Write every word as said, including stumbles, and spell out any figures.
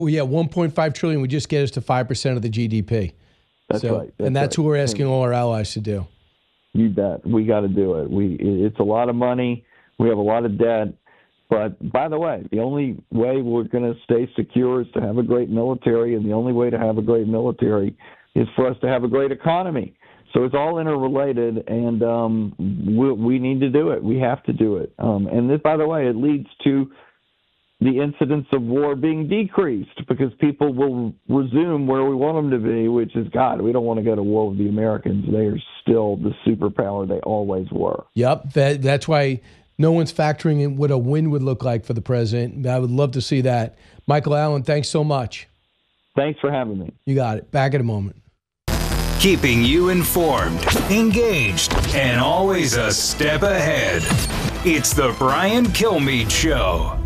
Well, yeah, one point five trillion dollars would just get us to five percent of the G D P. That's so, right. That's and that's right. what we're asking all our allies to do. You bet. We got to do it. We It's a lot of money. We have a lot of debt. But, by the way, the only way we're going to stay secure is to have a great military, and the only way to have a great military is for us to have a great economy. So it's all interrelated, and um, we, we need to do it. We have to do it. Um, and this, by the way, it leads to the incidence of war being decreased because people will resume where we want them to be, which is, God, we don't want to go to war with the Americans. They are still the superpower they always were. Yep, that, that's why no one's factoring in what a win would look like for the president. I would love to see that. Michael Allen, thanks so much. Thanks for having me. You got it. Back in a moment. Keeping you informed, engaged, and always a step ahead. It's the Brian Kilmeade Show.